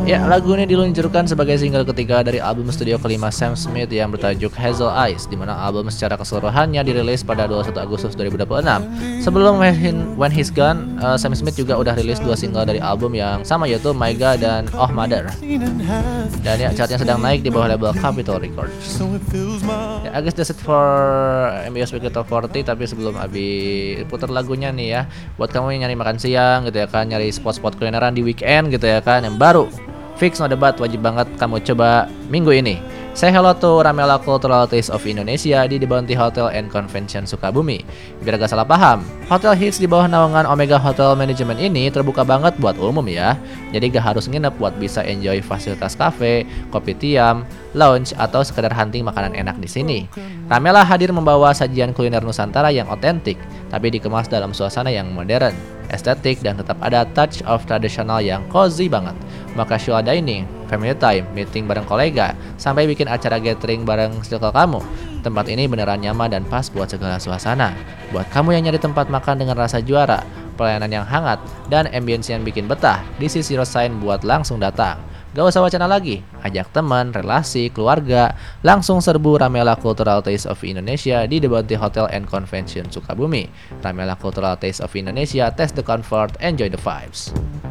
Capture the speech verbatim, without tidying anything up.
Ya, lagu ini diluncurkan sebagai single ketiga dari album studio kelima Sam Smith yang bertajuk Hazel Eyes, di mana album secara keseluruhannya dirilis pada dua puluh satu Agustus dua ribu dua puluh enam. Sebelum When, He- When He's Gone, uh, Sam Smith juga udah rilis dua single dari album yang sama, yaitu My God dan Oh Mother. Dan ya, chartnya sedang naik di bawah label Capitol Records. Ya, I guess that's it for M B S Weekly Top empat puluh, tapi sebelum Abi putar lagunya nih ya, buat kamu yang nyari makan siang gitu ya kan, nyari spot-spot kulineran di weekend gitu ya kan, yang baru Fix No Debat wajib banget kamu coba minggu ini. Say hello to Ramela Cultural Taste of Indonesia di The Bounty Hotel and Convention Sukabumi. Biar gak salah paham, hotel hits di bawah naungan Omega Hotel Management ini terbuka banget buat umum ya. Jadi gak harus nginep buat bisa enjoy fasilitas cafe, kopi tiam, lounge, atau sekedar hunting makanan enak di sini. Ramela hadir membawa sajian kuliner Nusantara yang otentik, tapi dikemas dalam suasana yang modern, estetik, dan tetap ada touch of tradisional yang cozy banget. Mau casual dining, family time, meeting bareng kolega, sampai bikin acara gathering bareng circle kamu. Tempat ini beneran nyaman dan pas buat segala suasana. Buat kamu yang nyari tempat makan dengan rasa juara, pelayanan yang hangat, dan ambience yang bikin betah, this is your sign buat langsung datang. Gak usah wacana lagi, ajak teman, relasi, keluarga, langsung serbu Ramela Cultural Taste of Indonesia di The Bounty Hotel and Convention Sukabumi. Ramela Cultural Taste of Indonesia, taste the comfort, enjoy the vibes.